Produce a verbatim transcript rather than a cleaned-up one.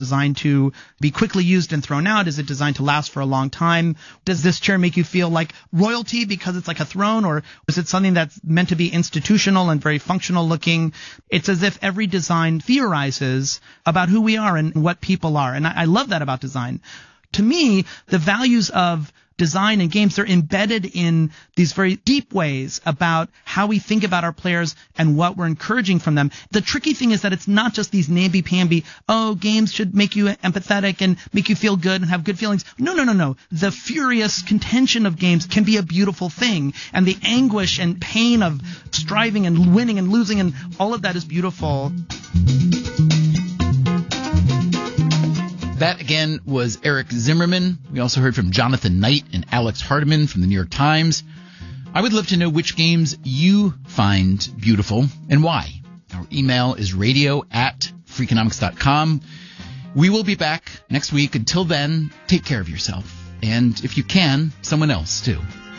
designed to be quickly used and thrown out? Is it designed to last for a long time? Does this chair make you feel like royalty because it's like a throne, or is it something that's meant to be institutional and very functional looking? It's as if every design theorizes about who we are and what people are, and I, I love that about design. To me, the values of design and games, they're embedded in these very deep ways about how we think about our players and what we're encouraging from them. The tricky thing is that it's not just these namby-pamby, oh, games should make you empathetic and make you feel good and have good feelings. No, no, no, no. The furious contention of games can be a beautiful thing, and the anguish and pain of striving and winning and losing and all of that is beautiful. That, again, was Eric Zimmerman. We also heard from Jonathan Knight and Alex Hardiman from the New York Times. I would love to know which games you find beautiful and why. Our email is radio at freakonomics dot com. We will be back next week. Until then, take care of yourself. And if you can, someone else, too.